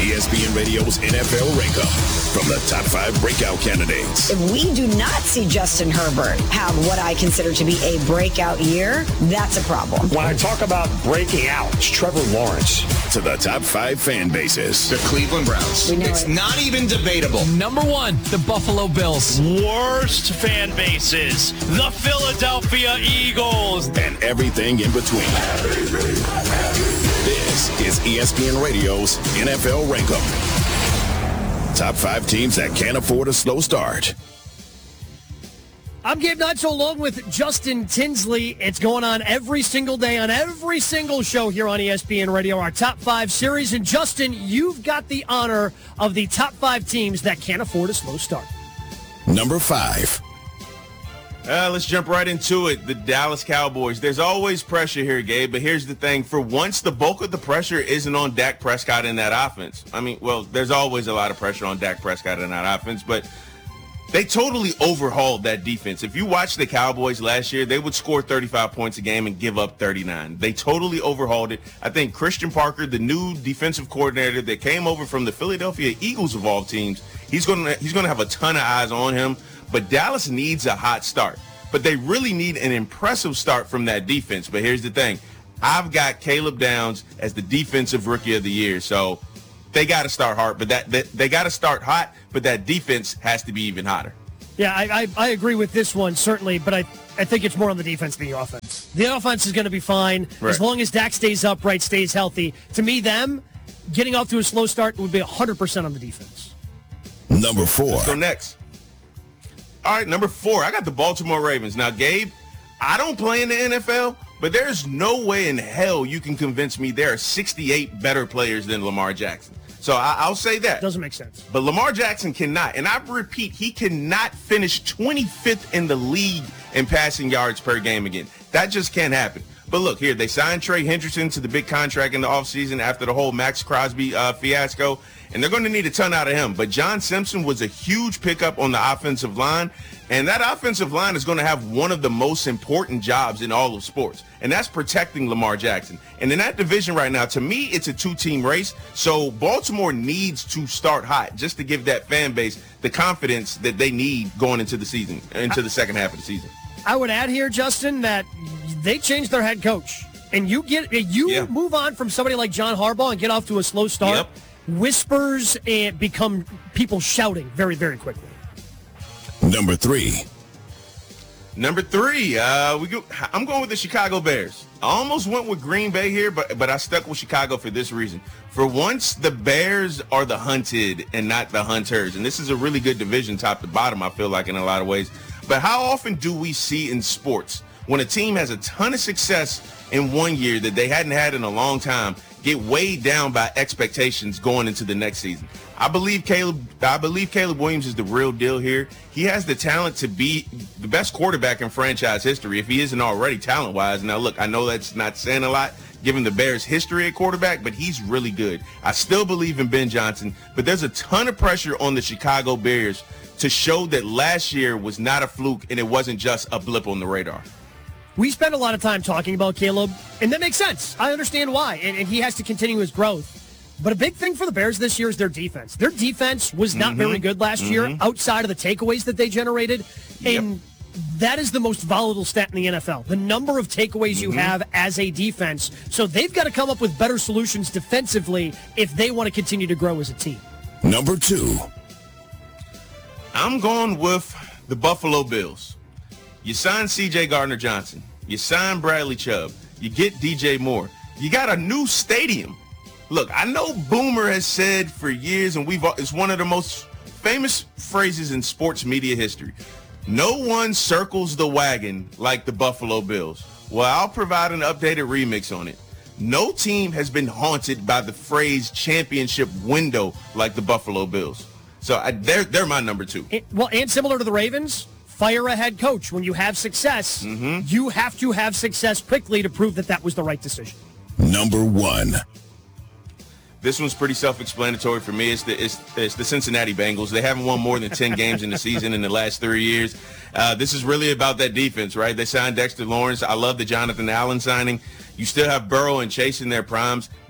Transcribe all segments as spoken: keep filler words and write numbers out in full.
E S P N Radio's N F L Rankup from the top five breakout candidates. If we do not see Justin Herbert have what I consider to be a breakout year, that's a problem. When I talk about breaking out, it's Trevor Lawrence. To the top five fan bases. The Cleveland Browns. It's it. not even debatable. Number one, the Buffalo Bills. Worst fan bases, the Philadelphia Eagles. And everything in between. This is E S P N Radio's N F L Rankup. Top five teams that can't afford a slow start. I'm Gabe Nutso along with Justin Tinsley. It's going on every single day on every single show here on E S P N Radio, our top five series. And Justin, you've got the honor of the top five teams that can't afford a slow start. Number five. Uh, let's jump right into it. The Dallas Cowboys. There's always pressure here, Gabe, but here's the thing. For once, the bulk of the pressure isn't on Dak Prescott in that offense. I mean, well, there's always a lot of pressure on Dak Prescott in that offense, but they totally overhauled that defense. If you watch the Cowboys last year, they would score thirty-five points a game and give up thirty-nine. They totally overhauled it. I think Christian Parker, the new defensive coordinator that came over from the Philadelphia Eagles of all teams, he's going to he's going to have a ton of eyes on him. But Dallas needs a hot start. But they really need an impressive start from that defense. But here's the thing. I've got Caleb Downs as the defensive rookie of the year. So they got to start hard, but that, that they got to start hot, but that defense has to be even hotter. Yeah, I, I, I agree with this one, certainly, but I, I think it's more on the defense than the offense. The offense is going to be fine right. as long as Dak stays upright, stays healthy. To me, them getting off to a slow start would be one hundred percent on the defense. Number four. Let's go next. All right, number four, I got the Baltimore Ravens. Now, Gabe, I don't play in the N F L, but there's no way in hell you can convince me there are sixty-eight better players than Lamar Jackson. So I, I'll say that. Doesn't make sense. But Lamar Jackson cannot, and I repeat, he cannot finish twenty-fifth in the league in passing yards per game again. That just can't happen. But look, here, they signed Trey Hendrickson to the big contract in the offseason after the whole Max Crosby uh, fiasco, and they're going to need a ton out of him. But John Simpson was a huge pickup on the offensive line, and that offensive line is going to have one of the most important jobs in all of sports, and that's protecting Lamar Jackson. And in that division right now, to me, it's a two-team race, so Baltimore needs to start hot just to give that fan base the confidence that they need going into the season, into the second half of the season. I would add here, Justin, that they changed their head coach, and you get you yeah. move on from somebody like John Harbaugh and get off to a slow start. Yep. Whispers and become people shouting very, very quickly. Number three. Number three, uh, we go, I'm going with the Chicago Bears. I almost went with Green Bay here, but but I stuck with Chicago for this reason. For once, the Bears are the hunted and not the hunters, and this is a really good division top to bottom, I feel like, in a lot of ways. But how often do we see in sports when a team has a ton of success in one year that they hadn't had in a long time get weighed down by expectations going into the next season? I believe Caleb I believe Caleb Williams is the real deal here. He has the talent to be the best quarterback in franchise history if he isn't already talent-wise. Now, look, I know that's not saying a lot given the Bears' history at quarterback, but he's really good. I still believe in Ben Johnson, but there's a ton of pressure on the Chicago Bears to show that last year was not a fluke and it wasn't just a blip on the radar. We spend a lot of time talking about Caleb, and that makes sense. I understand why, and, and he has to continue his growth. But a big thing for the Bears this year is their defense. Their defense was not mm-hmm. very good last mm-hmm. year outside of the takeaways that they generated, and yep. that is the most volatile stat in the N F L, the number of takeaways mm-hmm. you have as a defense. So they've got to come up with better solutions defensively if they want to continue to grow as a team. Number two. I'm going with the Buffalo Bills. You sign C J Gardner-Johnson. You sign Bradley Chubb. You get D J Moore. You got a new stadium. Look, I know Boomer has said for years, and we've it's one of the most famous phrases in sports media history, no one circles the wagon like the Buffalo Bills. Well, I'll provide an updated remix on it. No team has been haunted by the phrase championship window like the Buffalo Bills. So I, they're, they're my number two. It, well, and similar to the Ravens, fire a head coach. When you have success, mm-hmm. you have to have success quickly to prove that that was the right decision. Number one. This one's pretty self-explanatory for me. It's the, it's, it's the Cincinnati Bengals. They haven't won more than ten games in the season in the last three years. Uh, this is really about that defense, right? They signed Dexter Lawrence. I love the Jonathan Allen signing. You still have Burrow and Chase in their primes.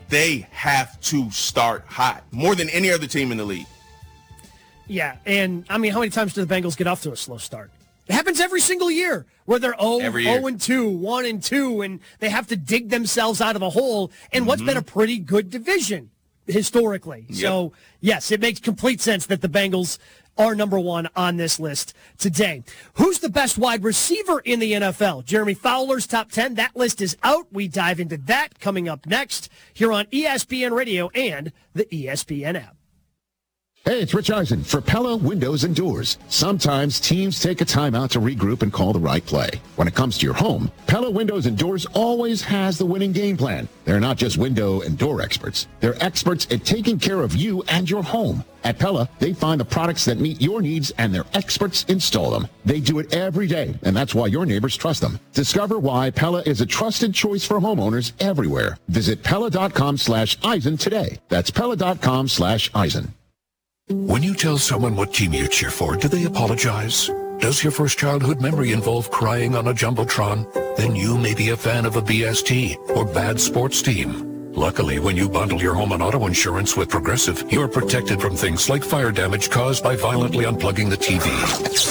they have to start hot more than any other team in the league. Yeah, and I mean, how many times do the Bengals get off to a slow start? It happens every single year where they're oh, oh and two, one and two, and they have to dig themselves out of a hole in mm-hmm. what's been a pretty good division historically. Yep. So, yes, it makes complete sense that the Bengals are number one on this list today. Who's the best wide receiver in the N F L? Jeremy Fowler's top ten. That list is out. We dive into that coming up next here on E S P N Radio and the E S P N app. Hey, it's Rich Eisen for Pella Windows and Doors. Sometimes teams take a timeout to regroup and call the right play. When it comes to your home, Pella Windows and Doors always has the winning game plan. They're not just window and door experts. They're experts at taking care of you and your home. At Pella, they find the products that meet your needs and their experts install them. They do it every day, and that's why your neighbors trust them. Discover why Pella is a trusted choice for homeowners everywhere. Visit Pella.com slash Eisen today. That's Pella.com slash Eisen. When you tell someone what team you cheer for, do they apologize? Does your first childhood memory involve crying on a Jumbotron? Then you may be a fan of a B S T or bad sports team. Luckily, when you bundle your home and auto insurance with Progressive, you're protected from things like fire damage caused by violently unplugging the T V.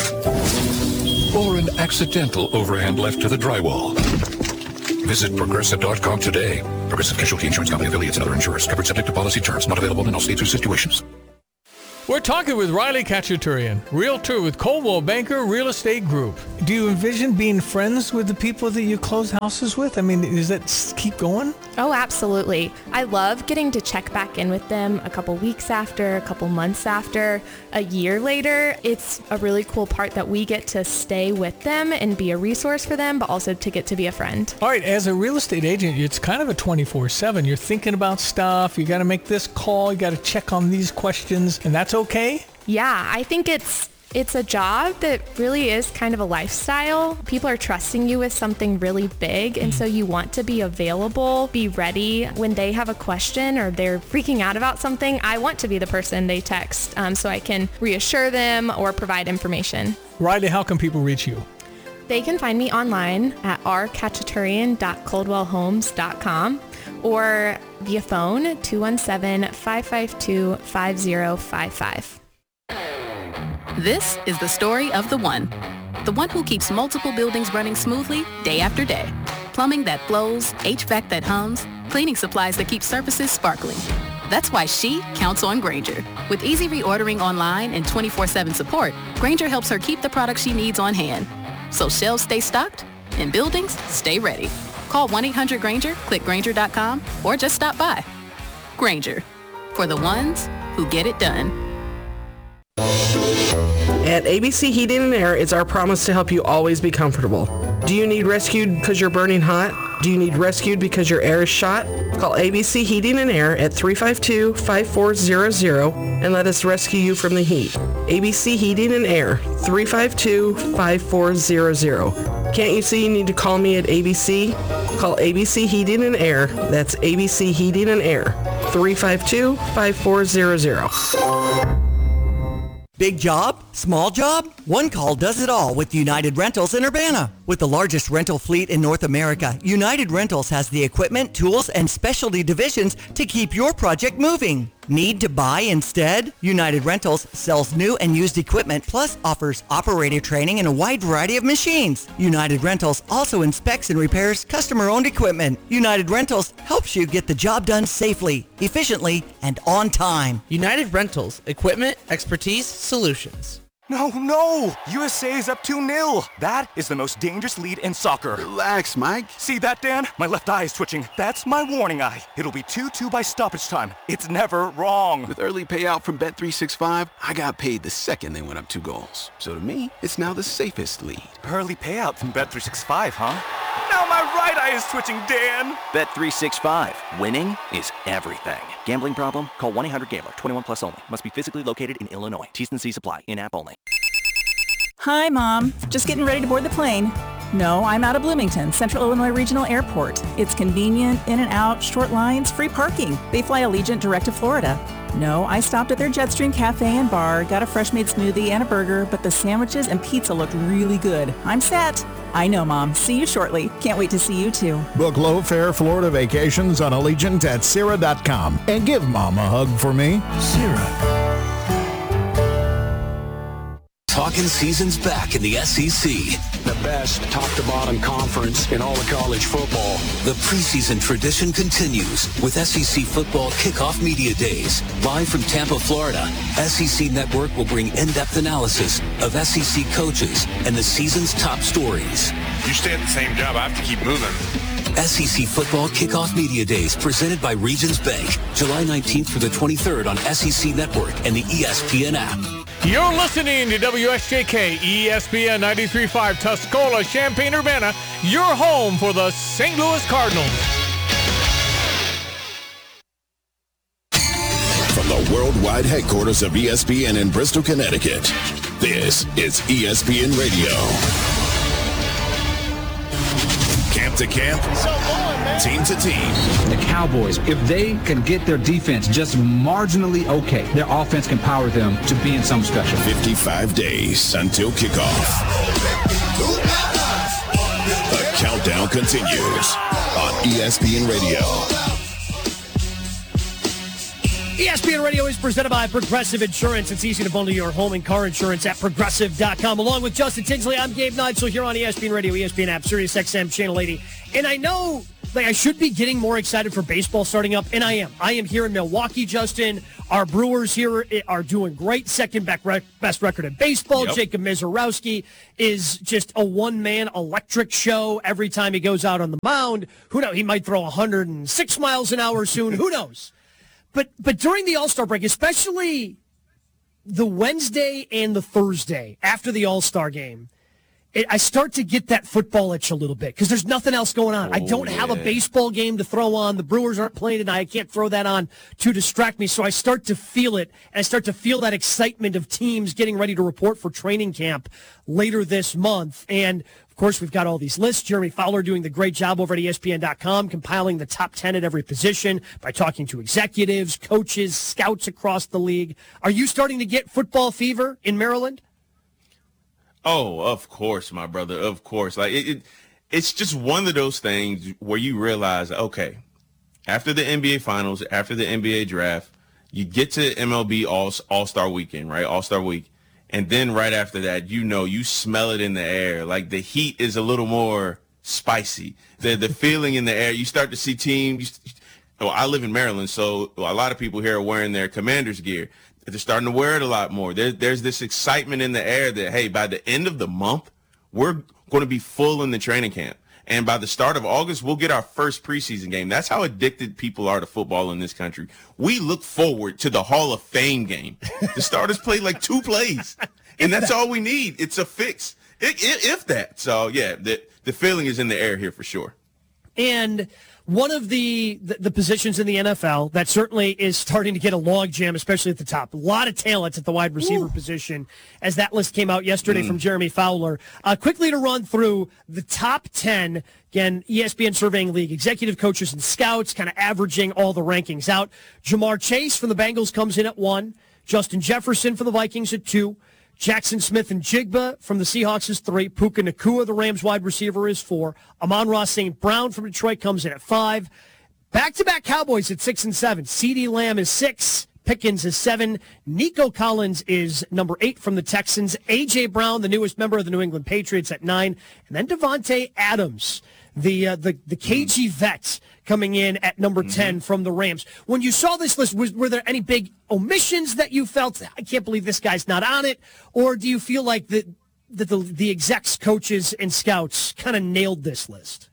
Or an accidental overhand left to the drywall. Visit Progressive dot com today. Progressive Casualty Insurance Company affiliates and other insurers. Covered subject to policy terms. Not available in all states or situations. We're talking with Riley Khachaturian, realtor with Coldwell Banker Real Estate Group. Do you envision being friends with the people that you close houses with? I mean, does that keep going? Oh, absolutely. I love getting to check back in with them a couple weeks after, a couple months after, a year later. It's a really cool part that we get to stay with them and be a resource for them, but also to get to be a friend. All right, as a real estate agent, it's kind of a twenty-four seven. You're thinking about stuff. You got to make this call. You got to check on these questions, and that's okay? Yeah, I think it's it's a job that really is kind of a lifestyle. People are trusting you with something really big, and so you want to be available, be ready when they have a question or they're freaking out about something. I want to be the person they text um, so I can reassure them or provide information. Riley, how can people reach you? They can find me online at r khachaturian dot coldwell homes dot com or via phone two one seven, five five two, five zero five five. This is the story of the one. The one who keeps multiple buildings running smoothly day after day. Plumbing that flows, H V A C that hums, cleaning supplies that keep surfaces sparkling. That's why she counts on Grainger. With easy reordering online and twenty-four seven support, Grainger helps her keep the products she needs on hand. So shelves stay stocked and buildings stay ready. Call one eight hundred Grainger, click Grainger dot com, or just stop by. Grainger, for the ones who get it done. At A B C Heating and Air, it's our promise to help you always be comfortable. Do you need rescued because you're burning hot? Do you need rescued because your air is shot? Call A B C Heating and Air at three five two, five four zero zero and let us rescue you from the heat. A B C Heating and Air, three five two, five four zero zero. Can't you see you need to call me at A B C? Call A B C Heating and Air. That's A B C Heating and Air, three five two, five four zero zero. Big job? Small job? One call does it all with United Rentals in Urbana. With the largest rental fleet in North America, United Rentals has the equipment, tools, and specialty divisions to keep your project moving. Need to buy instead? United Rentals sells new and used equipment, plus offers operator training and a wide variety of machines. United Rentals also inspects and repairs customer-owned equipment. United Rentals helps you get the job done safely, efficiently, and on time. United Rentals, equipment, expertise, solutions. No, no! U S A is up two nil. That is the most dangerous lead in soccer. Relax, Mike. See that, Dan? My left eye is twitching. That's my warning eye. It'll be two two by stoppage time. It's never wrong. With early payout from Bet three sixty-five, I got paid the second they went up two goals. So to me, it's now the safest lead. Early payout from Bet three sixty-five, huh? Now my right eye is twitching, Dan. Bet three sixty-five. Winning is everything. Gambling problem? Call one eight hundred gambler. twenty-one plus only. Must be physically located in Illinois. T's and C's apply. In-app only. Hi, Mom. Just getting ready to board the plane. No, I'm out of Bloomington, Central Illinois Regional Airport. It's convenient, in and out, short lines, free parking. They fly Allegiant direct to Florida. No, I stopped at their Jetstream Cafe and Bar, got a fresh-made smoothie and a burger, but the sandwiches and pizza looked really good. I'm set. I know, Mom. See you shortly. Can't wait to see you too. Book low-fare Florida vacations on Allegiant at Cirra dot com and give Mom a hug for me. Cirra. Talking season's back in the S E C. The best top-to-bottom conference in all of college football. The preseason tradition continues with S E C Football Kickoff Media Days. Live from Tampa, Florida, S E C Network will bring in-depth analysis of S E C coaches and the season's top stories. You stay at the same job, I have to keep moving. S E C Football Kickoff Media Days presented by Regions Bank, July nineteenth through the twenty-third on S E C Network and the E S P N app. You're listening to W S J K, E S P N ninety-three point five, Tuscola, Champaign-Urbana, your home for the Saint Louis Cardinals. From the worldwide headquarters of E S P N in Bristol, Connecticut, this is E S P N Radio. Camp to camp, team to team. The Cowboys, if they can get their defense just marginally okay, their offense can power them to being something special. fifty-five days until kickoff. The countdown continues on E S P N Radio. E S P N Radio is presented by Progressive Insurance. It's easy to bundle your home and car insurance at Progressive dot com. Along with Justin Tinsley, I'm Gabe Neitzel here on E S P N Radio, E S P N app, Sirius X M, Channel eighty. And I know like I should be getting more excited for baseball starting up, and I am. I am here in Milwaukee, Justin. Our Brewers here are doing great. Second best record in baseball. Yep. Jacob Mizorowski is just a one-man electric show every time he goes out on the mound. Who knows? He might throw one hundred six miles an hour soon. Who knows? But but during the All-Star break, especially the Wednesday and the Thursday after the All-Star game, it, I start to get that football itch a little bit because there's nothing else going on. Oh, I don't yeah. have a baseball game to throw on. The Brewers aren't playing tonight. I can't throw that on to distract me. So I start to feel it, and I start to feel that excitement of teams getting ready to report for training camp later this month. And of course, we've got all these lists. Jeremy Fowler doing the great job over at E S P N dot com, compiling the top ten at every position by talking to executives, coaches, scouts across the league. Are you starting to get football fever in Maryland? Oh, of course, my brother, of course. Like it, it, it's just one of those things where you realize, okay, after the N B A Finals, after the N B A Draft, you get to M L B All All-Star Weekend, right? All-Star Week. And then right after that, you know, you smell it in the air. Like the heat is a little more spicy. The the feeling in the air. You start to see teams. Well, I live in Maryland, so a lot of people here are wearing their Commanders gear. They're starting to wear it a lot more. There, there's this excitement in the air that, hey, by the end of the month, we're going to be full in the training camp. And by the start of August, we'll get our first preseason game. That's how addicted people are to football in this country. We look forward to the Hall of Fame game. The starters play like two plays, and that's all we need. It's a fix, if, if that. So, yeah, the, the feeling is in the air here for sure. And one of the, the, the positions in the N F L that certainly is starting to get a logjam, especially at the top. A lot of talent at the wide receiver Ooh. position, as that list came out yesterday mm. from Jeremy Fowler. Uh, quickly to run through the top ten, again, E S P N Surveying League, executive coaches and scouts, kind of averaging all the rankings out. Jamar Chase from the Bengals comes in at one. Justin Jefferson for the Vikings at two. Jackson Smith and Jigba from the Seahawks is three. Puka Nacua, the Rams wide receiver, is four. Amon-Ra Saint Brown from Detroit comes in at five. Back-to-back Cowboys at six and seven. CeeDee Lamb is six. Pickens is seven. Nico Collins is number eight from the Texans. A J. Brown, the newest member of the New England Patriots, at nine. And then Devontae Adams, the uh, the the K G vet, coming in at number ten mm-hmm. from the Rams. When you saw this list, was, were there any big omissions that you felt, I can't believe this guy's not on it? Or do you feel like the, the, the, the execs, coaches, and scouts kind of nailed this list?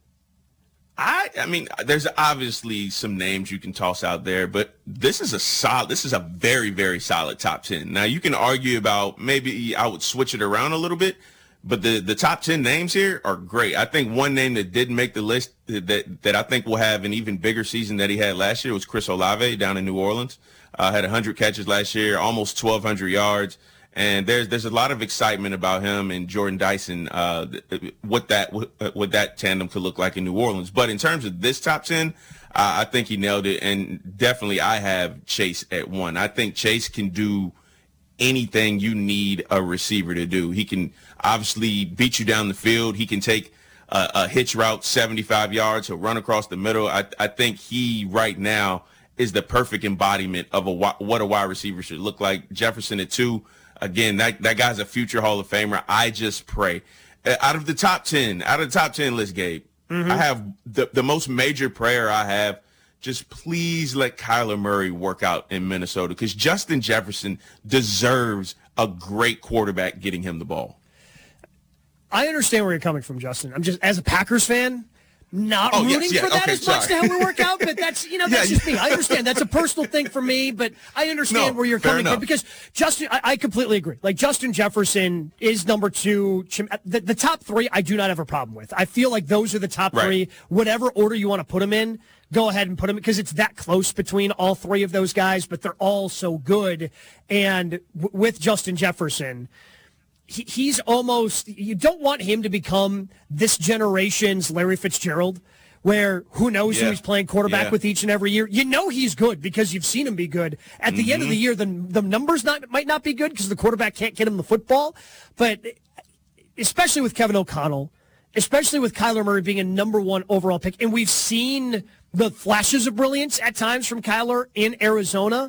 I I mean, there's obviously some names you can toss out there, but this is a solid, this is a very, very solid top ten. Now, you can argue about maybe I would switch it around a little bit, but the, the top ten names here are great. I think one name that didn't make the list that, that I think will have an even bigger season that he had last year was Chris Olave down in New Orleans. Uh, had one hundred catches last year, almost twelve hundred yards. And there's there's a lot of excitement about him and Jordan Dyson, uh, what that what that tandem could look like in New Orleans. But in terms of this top ten, uh, I think he nailed it. And definitely I have Chase at one. I think Chase can do anything you need a receiver to do. He can obviously beat you down the field. He can take a, a hitch route seventy-five yards. He'll run across the middle. I, I think he right now is the perfect embodiment of a what a wide receiver should look like. Jefferson at two. Again, that, that guy's a future Hall of Famer. I just pray. Uh, out of the top ten, out of the top ten list, Gabe, mm-hmm. I have the, the most major prayer I have, just please let Kyler Murray work out in Minnesota, because Justin Jefferson deserves a great quarterback getting him the ball. I understand where you're coming from, Justin. I'm just, as a Packers fan, not oh, rooting yes, yes. for that okay, as sorry. much to help it work out, but that's, you know, that's yeah, just me. I understand. That's a personal thing for me, but I understand no, where you're fair coming enough. from, because Justin, I, I completely agree. Like, Justin Jefferson is number two. The, the top three, I do not have a problem with. I feel like those are the top right. three. Whatever order you want to put them in, go ahead and put them, because it's that close between all three of those guys, but they're all so good. And w- with Justin Jefferson, he, he's almost, you don't want him to become this generation's Larry Fitzgerald, where who knows yeah. who he's playing quarterback yeah. with each and every year. You know he's good because you've seen him be good. At the mm-hmm. end of the year, the, the numbers not might not be good because the quarterback can't get him the football. But especially with Kevin O'Connell, especially with Kyler Murray being a number one overall pick, and we've seen the flashes of brilliance at times from Kyler in Arizona,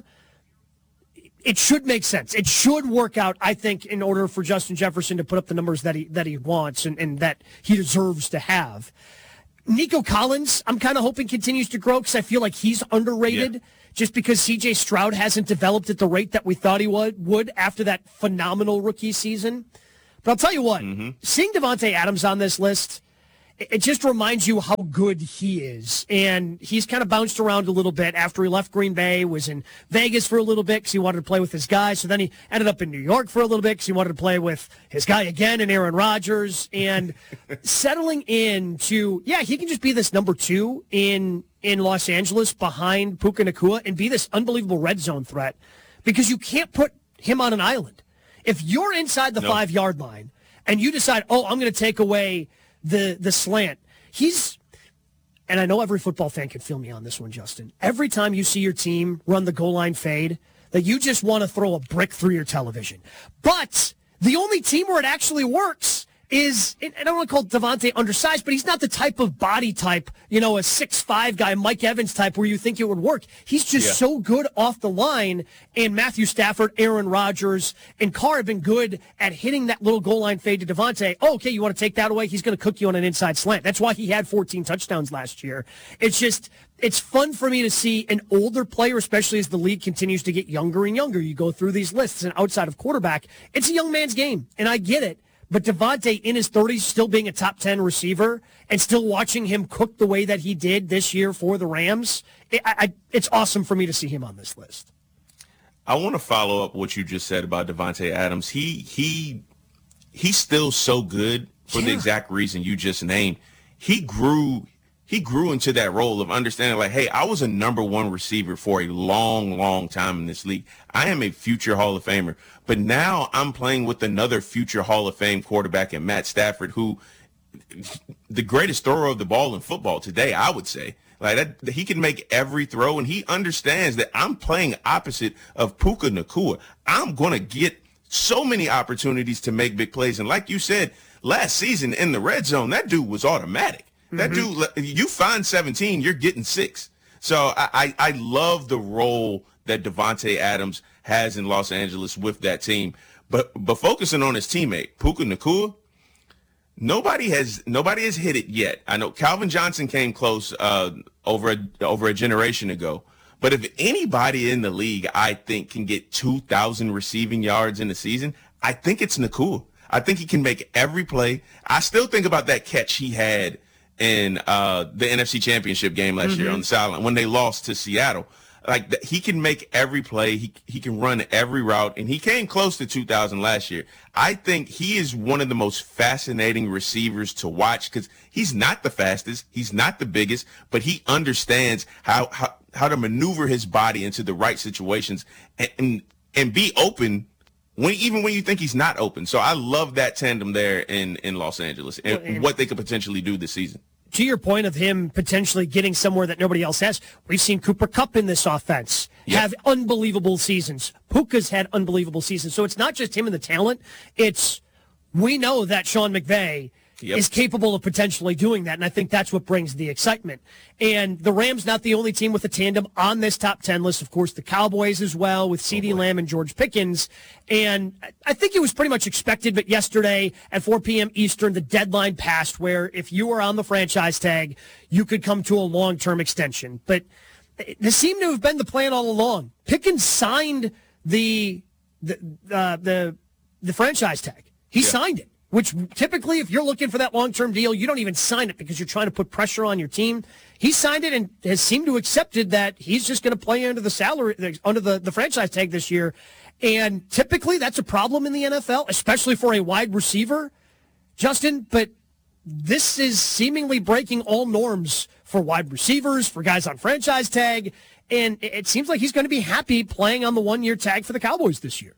it should make sense. It should work out, I think, in order for Justin Jefferson to put up the numbers that he that he wants and, and that he deserves to have. Nico Collins, I'm kind of hoping continues to grow, because I feel like he's underrated, yeah. just because C J Stroud hasn't developed at the rate that we thought he would, would after that phenomenal rookie season. But I'll tell you what, mm-hmm. seeing Davante Adams on this list, it just reminds you how good he is. And he's kind of bounced around a little bit after he left Green Bay, was in Vegas for a little bit because he wanted to play with his guy. So then he ended up in New York for a little bit because he wanted to play with his guy again and Aaron Rodgers. And settling into, yeah, he can just be this number two in, in Los Angeles behind Puka Nacua and be this unbelievable red zone threat, because you can't put him on an island. If you're inside the nope. five-yard line and you decide, oh, I'm going to take away the the slant, he's, and I know every football fan can feel me on this one, Justin, every time you see your team run the goal line fade, that you just want to throw a brick through your television. But the only team where it actually works is, and I don't want to call Davante undersized, but he's not the type of body type, you know, a six five guy, Mike Evans type, where you think it would work. He's just yeah. so good off the line, and Matthew Stafford, Aaron Rodgers, and Carr have been good at hitting that little goal line fade to Davante. Oh, okay, you want to take that away? He's going to cook you on an inside slant. That's why he had fourteen touchdowns last year. It's just, it's fun for me to see an older player, especially as the league continues to get younger and younger. You go through these lists, and outside of quarterback, it's a young man's game, and I get it. But Davante in his thirties, still being a top ten receiver and still watching him cook the way that he did this year for the Rams, it, I, it's awesome for me to see him on this list. I want to follow up what you just said about Davante Adams. He he he's still so good for yeah. the exact reason you just named. He grew he grew into that role of understanding, like, hey, I was a number one receiver for a long, long time in this league. I am a future Hall of Famer. But now I'm playing with another future Hall of Fame quarterback in Matt Stafford, who the greatest thrower of the ball in football today, I would say. Like that, he can make every throw, and he understands that I'm playing opposite of Puka Nacua. I'm going to get so many opportunities to make big plays. And like you said, last season in the red zone, that dude was automatic. That mm-hmm. dude, you find seventeen, you're getting six. So I, I, I love the role that Davante Adams has in Los Angeles with that team. But but focusing on his teammate, Puka Nacua, nobody has nobody has hit it yet. I know Calvin Johnson came close uh, over a, over a generation ago. But if anybody in the league, I think, can get two thousand receiving yards in a season, I think it's Nacua. I think he can make every play. I still think about that catch he had in uh, the N F C Championship game last mm-hmm. year on the sideline when they lost to Seattle. Like, the, he can make every play. He he can run every route, and he came close to two thousand last year. I think he is one of the most fascinating receivers to watch because he's not the fastest, he's not the biggest, but he understands how how, how to maneuver his body into the right situations and and, and be open when even when you think he's not open. So I love that tandem there in in Los Angeles and, and what they could potentially do this season. to your point of him potentially getting somewhere that nobody else has, we've seen Cooper Kupp in this offense yep. have unbelievable seasons. Puka's had unbelievable seasons. So it's not just him and the talent. It's we know that Sean McVay Yep. is capable of potentially doing that, and I think that's what brings the excitement. And the Rams not the only team with a tandem on this top ten list. Of course, the Cowboys as well with CeeDee oh Lamb and George Pickens. And I think it was pretty much expected, but yesterday at four p.m. Eastern, the deadline passed where if you were on the franchise tag, you could come to a long-term extension. But this seemed to have been the plan all along. Pickens signed the the uh, the, the franchise tag. He yeah. signed it. Which typically, if you're looking for that long-term deal, you don't even sign it because you're trying to put pressure on your team. He signed it and has seemed to accepted that he's just going to play under the salary, under the, the franchise tag this year. And typically, that's a problem in the N F L, especially for a wide receiver, Justin. But this is seemingly breaking all norms for wide receivers, for guys on franchise tag. And it seems like he's going to be happy playing on the one-year tag for the Cowboys this year.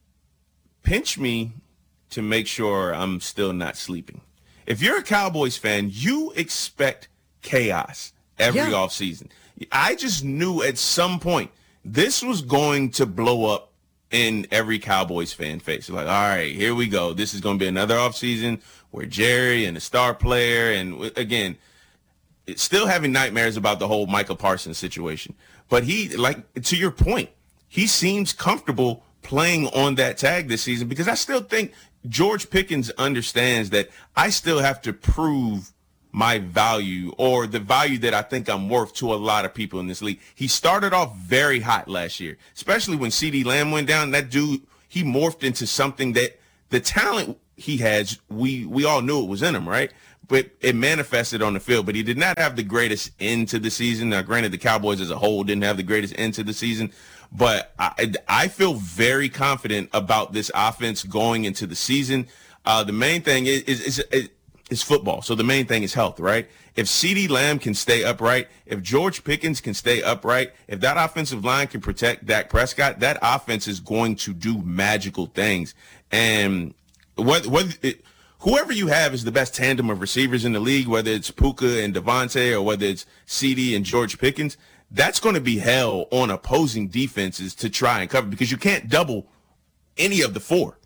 Pinch me to make sure I'm still not sleeping. If you're a Cowboys fan, you expect chaos every yeah. offseason. I just knew at some point this was going to blow up in every Cowboys fan face. Like, all right, here we go. This is going to be another offseason where Jerry and the star player, and again, it's still having nightmares about the whole Micah Parsons situation. But he, like, to your point, he seems comfortable playing on that tag this season because I still think George Pickens understands that I still have to prove my value or the value that I think I'm worth to a lot of people in this league. He started off very hot last year, especially when CeeDee Lamb went down. That dude, he morphed into something that the talent he has, we, we all knew it was in him, right? But it manifested on the field. But he did not have the greatest end to the season. Now, granted, the Cowboys as a whole didn't have the greatest end to the season. But I, I feel very confident about this offense going into the season. Uh, the main thing is, is, is, is football. So the main thing is health, right? If CeeDee Lamb can stay upright, if George Pickens can stay upright, if that offensive line can protect Dak Prescott, that offense is going to do magical things. And whether, whether it, whoever you have is the best tandem of receivers in the league, whether it's Puka and Devontae or whether it's CeeDee and George Pickens, that's going to be hell on opposing defenses to try and cover because you can't double any of the four.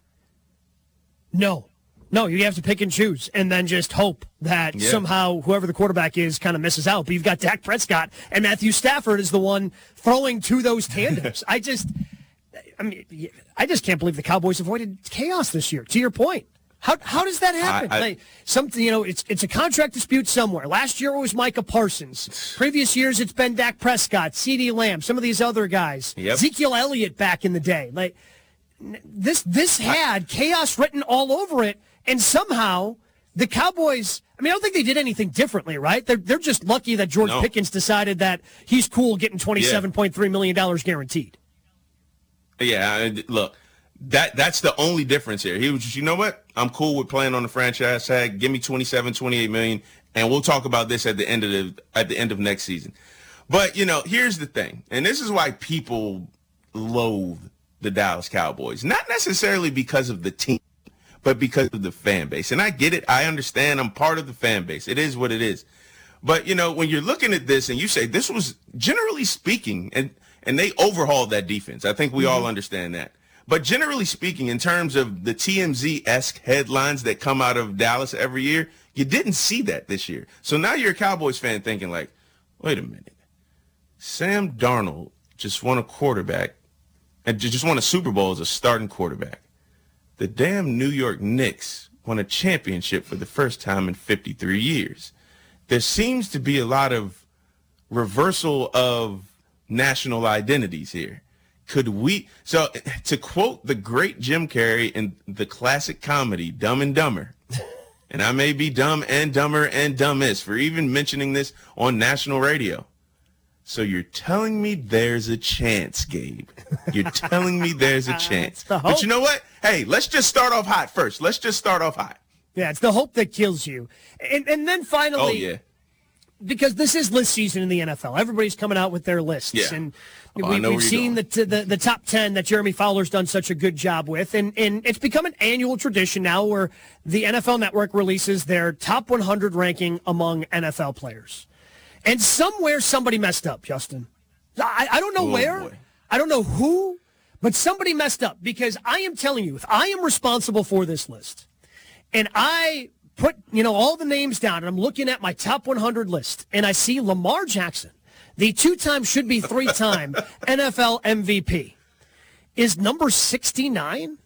No. No, you have to pick and choose and then just hope that yeah. somehow whoever the quarterback is kind of misses out. But you've got Dak Prescott and Matthew Stafford is the one throwing to those tandems. I just I mean, I just can't believe the Cowboys avoided chaos this year, to your point. How how does that happen? I, I, like, something, you know, it's it's a contract dispute somewhere. Last year it was Micah Parsons. Previous years it's been Dak Prescott, CeeDee Lamb, some of these other guys. Yep. Ezekiel Elliott back in the day. Like this this had I, chaos written all over it, and somehow the Cowboys, I mean, I don't think they did anything differently, right? They're they're just lucky that George no. Pickens decided that he's cool getting twenty-seven point three million dollars guaranteed. Yeah, look. That that's the only difference here. He was just, you know what? I'm cool with playing on the franchise tag. Give me twenty-seven, twenty-eight million, and we'll talk about this at the end of the at the end of next season. But you know, here's the thing, and this is why people loathe the Dallas Cowboys. Not necessarily because of the team, but because of the fan base. And I get it. I understand. I'm part of the fan base. It is what it is. But you know, when you're looking at this and you say this was generally speaking, and and they overhauled that defense. I think we mm-hmm. all understand that. But generally speaking, in terms of the T M Z-esque headlines that come out of Dallas every year, you didn't see that this year. So now you're a Cowboys fan thinking like, wait a minute. Sam Darnold just won a quarterback and just won a Super Bowl as a starting quarterback. The damn New York Knicks won a championship for the first time in fifty-three years. There seems to be a lot of reversal of national identities here. Could we, so to quote the great Jim Carrey in the classic comedy Dumb and Dumber, and I may be dumb and dumber and dumbest for even mentioning this on national radio. So you're telling me there's a chance, Gabe. You're telling me there's a chance. But you know what? Hey, let's just start off hot first. Let's just start off hot. Yeah, it's the hope that kills you. And and then finally, oh, yeah. because this is list season in the N F L. Everybody's coming out with their lists. Yeah. And oh, we, we've seen the, the the top ten that Jeremy Fowler's done such a good job with. And, and it's become an annual tradition now where the N F L Network releases their top one hundred ranking among N F L players. And somewhere somebody messed up, Justin. I, I don't know oh, where. Boy. I don't know who. But somebody messed up, because I am telling you, if I am responsible for this list, and I put, you know, all the names down, and I'm looking at my top one hundred list, and I see Lamar Jackson, the two-time, should-be three-time N F L M V P, is number sixty-nine?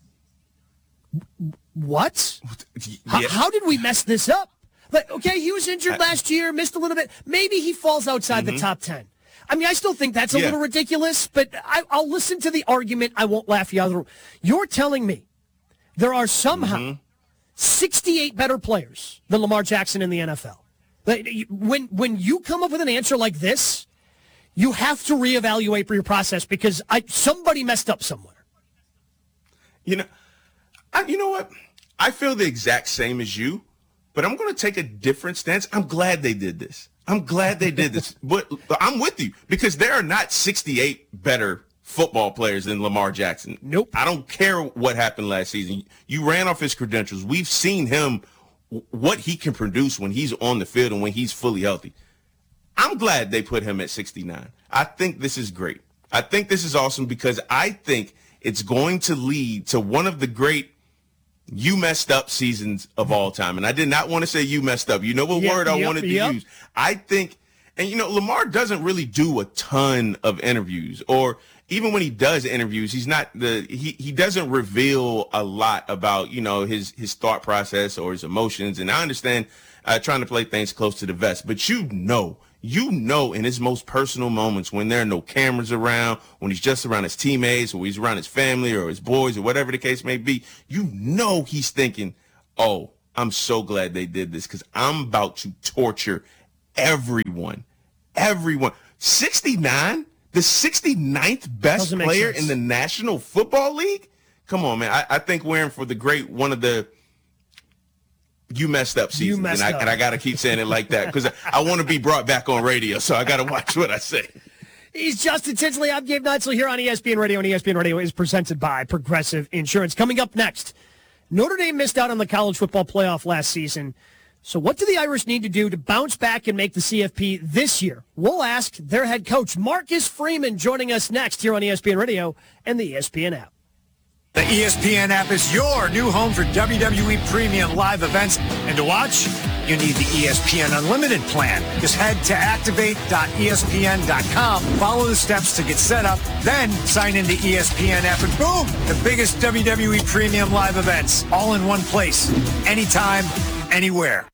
What? Yeah. How, how did we mess this up? Like, okay, he was injured last year, missed a little bit. Maybe he falls outside mm-hmm. the top ten. I mean, I still think that's a yeah. little ridiculous, but I, I'll listen to the argument. I won't laugh you out of the room. You're telling me there are somehow mm-hmm. sixty-eight better players than Lamar Jackson in the N F L. When, when you come up with an answer like this, you have to reevaluate for your process, because I, somebody messed up somewhere. You know, I, you know what? I feel the exact same as you, but I'm going to take a different stance. I'm glad they did this. I'm glad they did this, but I'm with you, because there are not sixty-eight better football players than Lamar Jackson. Nope. I don't care what happened last season. You ran off his credentials. We've seen him, what he can produce when he's on the field and when he's fully healthy. I'm glad they put him at sixty-nine. I think this is great. I think this is awesome, because I think it's going to lead to one of the great you messed up seasons of all time. And I did not want to say you messed up. You know what yep, word I yep, wanted to yep. use. I think, and you know, Lamar doesn't really do a ton of interviews, or even when he does interviews, he's not the, he, he doesn't reveal a lot about, you know, his, his thought process or his emotions. And I understand uh, trying to play things close to the vest, but you know, you know, in his most personal moments, when there are no cameras around, when he's just around his teammates, or he's around his family or his boys, or whatever the case may be, you know he's thinking, oh, I'm so glad they did this, because I'm about to torture everyone. Everyone. sixty-nine? The sixty-ninth best player in the National Football League? Come on, man. I, I think we're in for the great, one of the you messed up seasons, you messed and I, up. and I got to keep saying it like that, because I, I want to be brought back on radio, so I got to watch what I say. He's Justin Tinsley. I'm Gabe Neitzel here on E S P N Radio, and E S P N Radio is presented by Progressive Insurance. Coming up next, Notre Dame missed out on the college football playoff last season. So what do the Irish need to do to bounce back and make the C F P this year? We'll ask their head coach, Marcus Freeman, joining us next here on E S P N Radio and the E S P N app. The E S P N app is your new home for W W E Premium live events. And to watch, you need the E S P N Unlimited plan. Just head to activate dot E S P N dot com, follow the steps to get set up, then sign in the E S P N app, and boom, the biggest W W E Premium live events, all in one place, anytime, anywhere.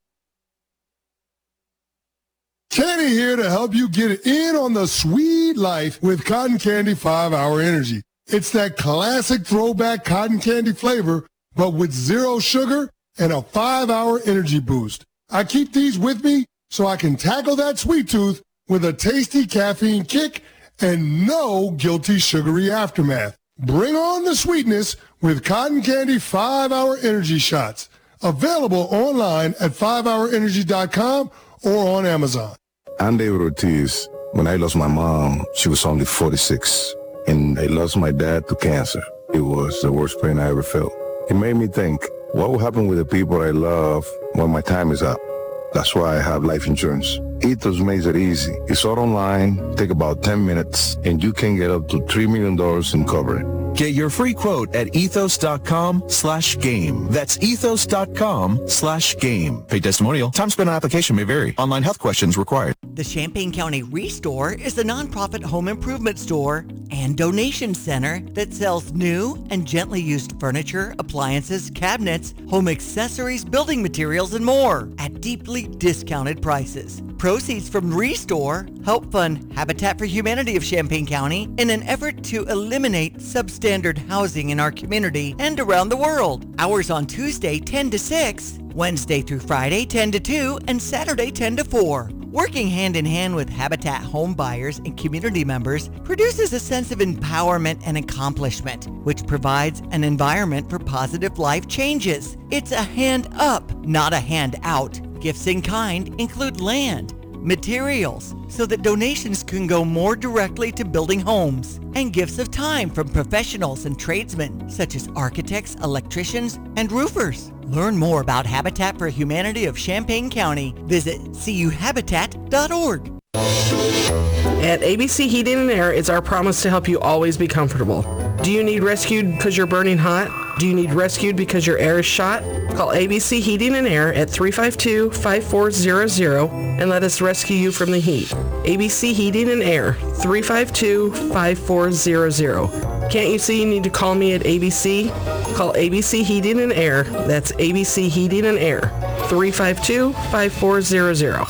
Kenny here to help you get in on the sweet life with Cotton Candy five hour Energy. It's that classic throwback cotton candy flavor, but with zero sugar and a five hour energy boost. I keep these with me so I can tackle that sweet tooth with a tasty caffeine kick and no guilty sugary aftermath. Bring on the sweetness with Cotton Candy five hour Energy Shots. Available online at five hour energy dot com or on Amazon. I'm David Ortiz. When I lost my mom, she was only forty-six. And I lost my dad to cancer. It was the worst pain I ever felt. It made me think, what will happen with the people I love when my time is up? That's why I have life insurance. Ethos makes it easy. It's all online, take about ten minutes, and you can get up to three million dollars in coverage. Get your free quote at ethos.com slash game. That's ethos.com slash game. Paid testimonial. Time spent on application may vary. Online health questions required. The Champaign County Restore is a nonprofit home improvement store and donation center that sells new and gently used furniture, appliances, cabinets, home accessories, building materials, and more at deeply discounted prices. Proceeds from Restore help fund Habitat for Humanity of Champaign County in an effort to eliminate substandard housing in our community and around the world. Hours on Tuesday ten to six, Wednesday through Friday ten to two, and Saturday ten to four. Working hand in hand with Habitat home buyers and community members produces a sense of empowerment and accomplishment, which provides an environment for positive life changes. It's a hand up, not a hand out. Gifts in kind include land, materials, so that donations can go more directly to building homes, and gifts of time from professionals and tradesmen such as architects, electricians, and roofers. Learn more about Habitat for Humanity of Champaign County. Visit c u habitat dot org. At A B C Heating and Air, it's our promise to help you always be comfortable. Do you need rescued because you're burning hot? Do you need rescued because your air is shot? Call A B C Heating and Air at three five two, five four zero zero and let us rescue you from the heat. A B C Heating and Air, three five two, five four zero zero. Can't you see you need to call me at A B C? Call A B C Heating and Air. That's A B C Heating and Air, three five two, five four zero zero.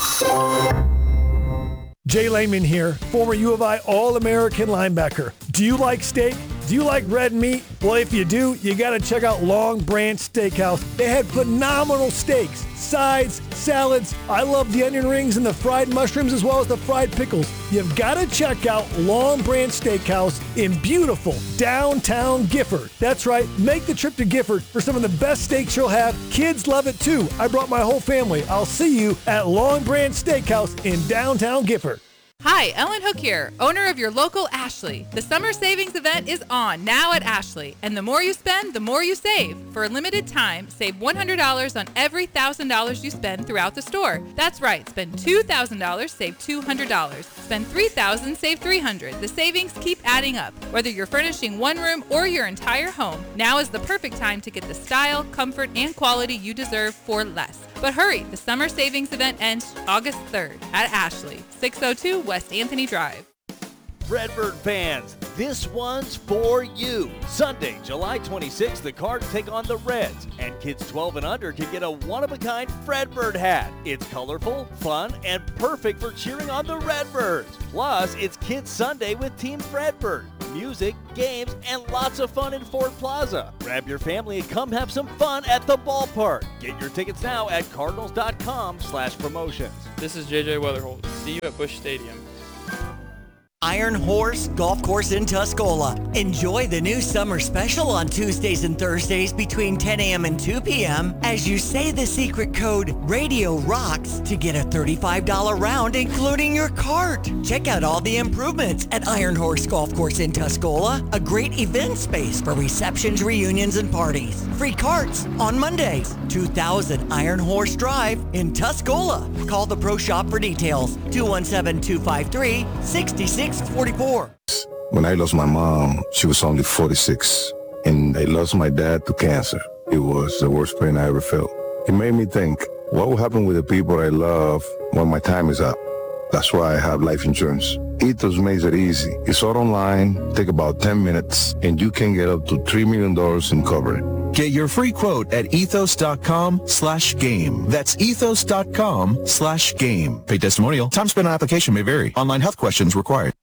Jay Lehman here, former U of I All-American linebacker. Do you like steak? Do you like red meat? Well, if you do, you got to check out Long Branch Steakhouse. They had phenomenal steaks, sides, salads. I love the onion rings and the fried mushrooms as well as the fried pickles. You've got to check out Long Branch Steakhouse in beautiful downtown Gifford. That's right, make the trip to Gifford for some of the best steaks you'll have. Kids love it too. I brought my whole family. I'll see you at Long Branch Steakhouse in downtown Gifford. Hi, Ellen Hook here, owner of your local Ashley. The summer savings event is on now at Ashley, and the more you spend, the more you save. For a limited time, save one hundred dollars on every one thousand dollars you spend throughout the store. That's right, spend two thousand dollars, save two hundred dollars. Spend three thousand dollars, save three hundred dollars. The savings keep adding up, whether you're furnishing one room or your entire home. Now is the perfect time to get the style, comfort, and quality you deserve for less. But hurry, the summer savings event ends August third at Ashley, six oh two West Anthony Drive. Redbird fans, this one's for you. Sunday, July twenty-sixth, the Cards take on the Reds, and kids twelve and under can get a one-of-a-kind Redbird hat. It's colorful, fun, and perfect for cheering on the Redbirds. Plus, it's Kids Sunday with Team Redbird. Music, games, and lots of fun in Ford Plaza. Grab your family and come have some fun at the ballpark. Get your tickets now at cardinals.com slash promotions. This is J J Weatherholt. See you at Busch Stadium. Iron Horse Golf Course in Tuscola. Enjoy the new summer special on Tuesdays and Thursdays between ten a.m. and two p.m. as you say the secret code Radio Rocks to get a thirty-five dollars round including your cart. Check out all the improvements at Iron Horse Golf Course in Tuscola, a great event space for receptions, reunions, and parties. Free carts on Mondays. two thousand Iron Horse Drive in Tuscola. Call the Pro Shop for details. two one seven, two five three, six six four four. When I lost my mom, she was only forty-six, and I lost my dad to cancer. It was the worst pain I ever felt. It made me think, what will happen with the people I love when my time is up? That's why I have life insurance. Ethos makes it easy. It's all online, take about ten minutes, and you can get up to three million dollars in coverage. Get your free quote at ethos.com slash game. That's ethos.com slash game. Paid testimonial. Time spent on application may vary. Online health questions required.